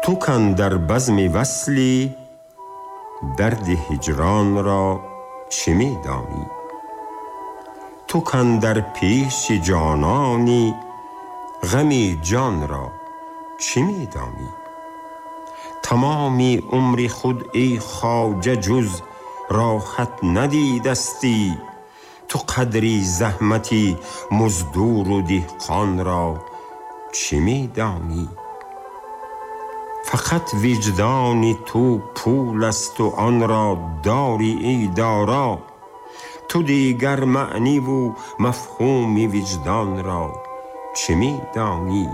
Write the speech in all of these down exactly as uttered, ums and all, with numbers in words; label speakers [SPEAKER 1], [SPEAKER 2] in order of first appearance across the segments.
[SPEAKER 1] تو کن در بزم وصلی درد هجران را چه می دانی؟ تو کن در پیش جانانی غم جان را چه می دانی؟ تمامی عمر خود ای خواجه جز راحت ندیدستی، تو قدری زحمتی مزدور و دهقان را چه می دانی؟ فقط وجدان تو پول است و آن را داری ای دارا، تو دیگر معنی و مفهوم وجدان را چه می دانی؟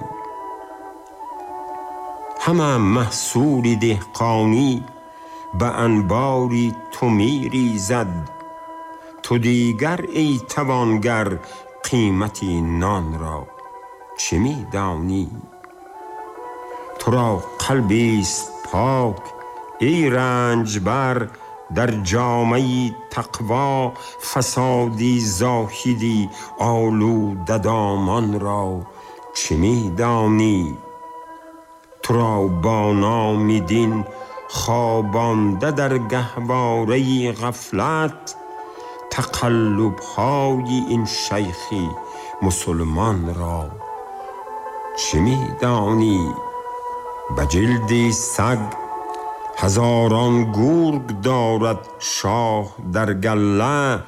[SPEAKER 1] همه محصول دهقانی به انباری تو می ریزد، تو دیگر ای توانگر قیمتی نان را چه می دانی؟ تو را قلبی است پاک ای رنجبر، در جامه تقوا فسادی زاهدی آلوده دامان را چه می دانی؟ تو را با نام دین خوابانده در گهواره غفلت، تقلب های این شیخی مسلمان را چه می دانی؟ به جلد سگ هزاران گرگ دارد شاه در گله،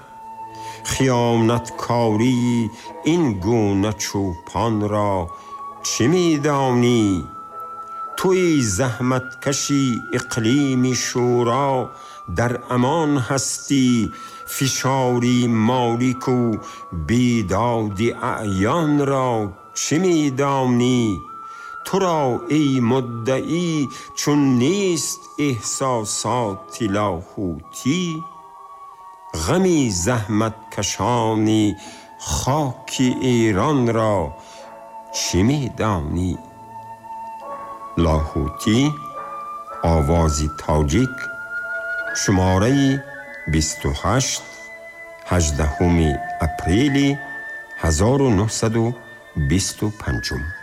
[SPEAKER 1] خیانتکاری این گونه چوپان را چه می دانی؟ توی زحمت کشی اقلیم شورا در امان هستی، فشاری مالک و بیدادی اعیان را چه می دانی؟ تو را ای مدعی چون نیست احساسات لاهوتی، غمی زحمت کشانی خاک ایران را چه می دانی؟ لاهوتی آوازی تاجیک، شماره بیست و هشت هجدهم اپریل هزار و نهصد و بیست و پنج.